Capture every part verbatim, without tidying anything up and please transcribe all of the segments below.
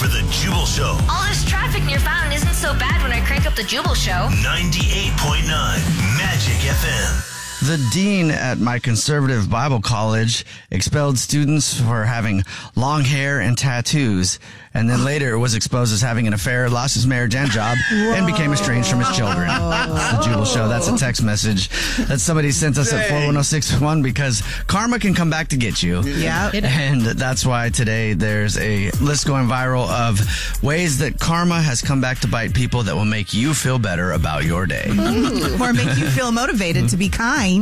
for the Jubal Show. All this traffic near Fountain isn't so bad when I crank up the Jubal Show. ninety-eight point nine Magic F M. The dean at my conservative Bible college expelled students for having long hair and tattoos, and then later was exposed as having an affair, lost his marriage and job, and became estranged from his children. It's the Jubal Show. That's a text message that somebody sent us at four one zero six one because karma can come back to get you. Yeah. And that's why today there's a list going viral of ways that karma has come back to bite people that will make you feel better about your day. Ooh, or make you feel motivated to be kind.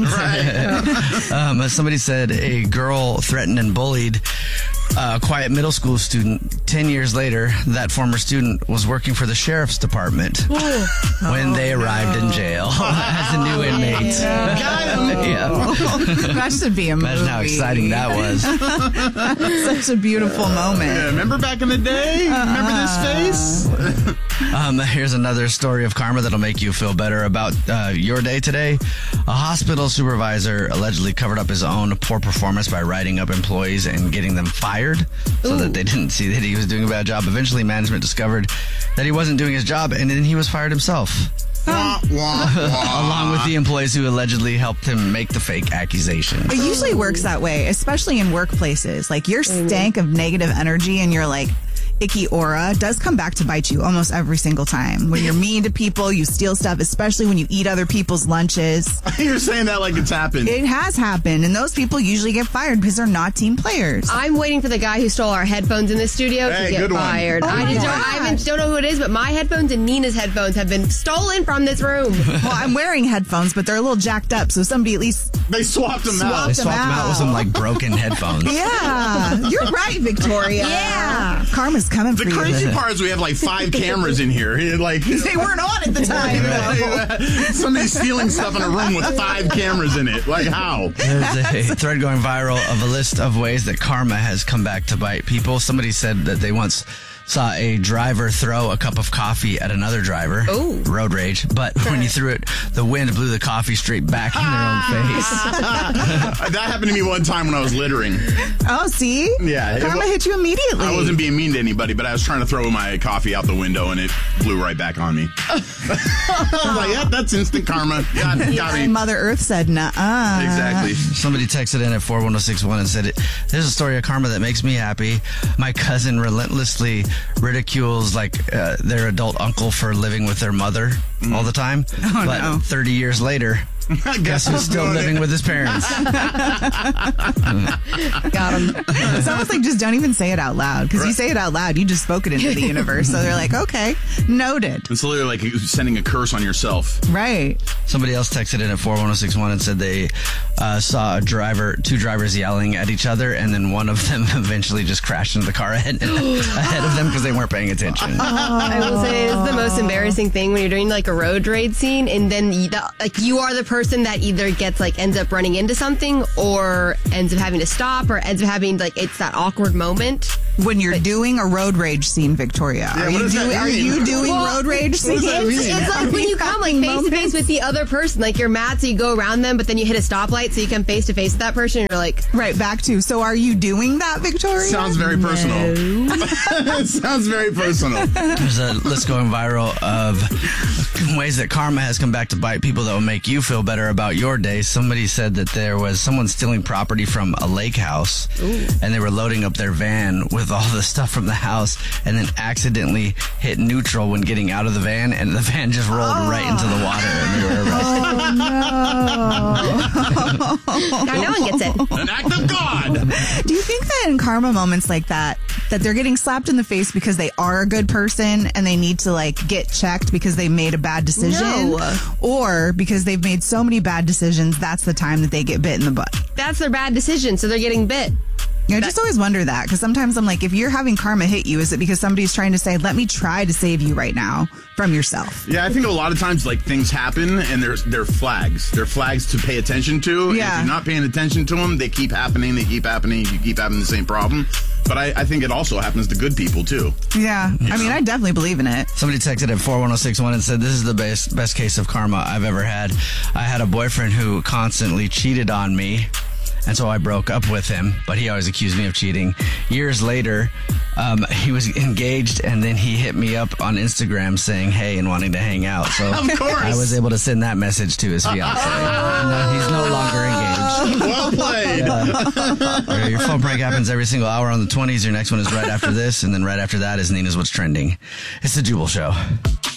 Right. um, as somebody said, a girl threatened and bullied a quiet middle school student. Ten years later, that former student was working for the sheriff's department when oh, they arrived no. in jail as a new inmate. Yeah. yeah. That should be a movie. Imagine how exciting that was. Such a beautiful moment. Yeah, remember back in the day? Uh, remember this face? um, here's another story of karma that'll make you feel better about uh, your day today. A hospital supervisor allegedly covered up his own poor performance by writing up employees and getting them fired so Ooh. that they didn't see that he was doing a bad job. Eventually, management discovered that he wasn't doing his job, and then he was fired himself. Wah, wah, wah. Along with the employees who allegedly helped him make the fake accusations. It usually works that way, especially in workplaces. Like, your stank of negative energy and you're like, icky aura does come back to bite you almost every single time. When you're mean to people, you steal stuff, especially when you eat other people's lunches. You're saying that like it's happened. It has happened, and those people usually get fired because they're not team players. I'm waiting for the guy who stole our headphones in the studio hey, to get fired. Oh I, just don't, I haven't, don't know who it is, but my headphones and Nina's headphones have been stolen from this room. Well, I'm wearing headphones, but they're a little jacked up, so somebody at least they swapped them swapped out. They swapped them out. out with some like broken headphones. Yeah, you're right, Victoria. Yeah, karma's coming the for you. The crazy part is we have like five cameras in here. Like they weren't on at the time. Somebody's stealing stuff in a room with five cameras in it. Like how? There's a thread going viral of a list of ways that karma has come back to bite people. Somebody said that they once saw a driver throw a cup of coffee at another driver. Ooh. Road rage. But when he threw it, the wind blew the coffee straight back in their own face. That happened to me one time when I was littering. Oh, see? Yeah. Karma was, hit you immediately. I wasn't being mean to anybody, but I was trying to throw my coffee out the window and it blew right back on me. I was like, yeah, that's instant karma. Got, got me. Mother Earth said, nuh-uh. Exactly. Somebody texted in at four one zero six one and said, there's a story of karma that makes me happy. My cousin relentlessly ridicules like uh, their adult uncle for living with their mother mm. all the time. Oh, but no. thirty years later, guess who's still living with his parents? Got him. It's almost like just don't even say it out loud, because right. you say it out loud, you just spoke it into the universe. So they're like, okay, noted. It's literally like sending a curse on yourself. Right. Somebody else texted in at four one zero six one and said they uh, saw a driver, two drivers yelling at each other, and then one of them eventually just crashed into the car ahead, ahead of them because they weren't paying attention. I will say it's the most embarrassing thing when you're doing like a road rage scene, and then you, like you are the person that either gets like ends up running into something or ends up having to stop or ends up having like it's that awkward moment. When you're but, doing a road rage scene, Victoria, yeah, are, you do, are you doing well, road rage scenes? It's, it's like when you come like face to face with the other person, like you're mad, so you go around them, but then you hit a stoplight, so you come face to face with that person, and you're like, right back to. So, are you doing that, Victoria? Sounds very personal. No. It sounds very personal. There's a list going viral of ways that karma has come back to bite people that will make you feel better about your day. Somebody said that there was someone stealing property from a lake house, Ooh. and they were loading up their van with all the stuff from the house, and then accidentally hit neutral when getting out of the van, and the van just rolled oh. right into the water, and they were arrested. Oh, no. Now no one gets it. An act of God. Do you think that in karma moments like that, that they're getting slapped in the face because they are a good person and they need to like get checked because they made a bad decision? No. Or because they've made so many bad decisions, that's the time that they get bit in the butt? That's their bad decision, so they're getting bit. I just always wonder that, because sometimes I'm like, if you're having karma hit you, is it because somebody's trying to say, let me try to save you right now from yourself? Yeah, I think a lot of times like things happen and they're, they're flags. They're flags to pay attention to. Yeah. And if you're not paying attention to them, they keep happening, they keep happening, you keep having the same problem. But I, I think it also happens to good people, too. Yeah. I mean, I definitely believe in it. Somebody texted at four one zero six one and said, this is the best, best case of karma I've ever had. I had a boyfriend who constantly cheated on me. And so I broke up with him, but he always accused me of cheating. Years later, um, he was engaged, and then he hit me up on Instagram saying, hey, and wanting to hang out. So Of course. I was able to send that message to his fiance. And, uh, he's no longer engaged. Well played. Uh, your phone prank happens every single hour on the twenties. Your next one is right after this, and then right after that is Nina's What's Trending. It's the Jubal Show.